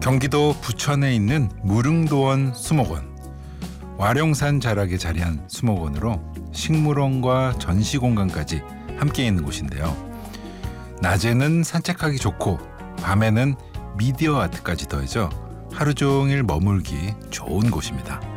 경기도 부천에 있는 무릉도원 수목원. 와룡산 자락에 자리한 수목원으로 식물원과 전시공간까지 함께 있는 곳인데요. 낮에는 산책하기 좋고 밤에는 미디어 아트까지 더해져 하루 종일 머물기 좋은 곳입니다.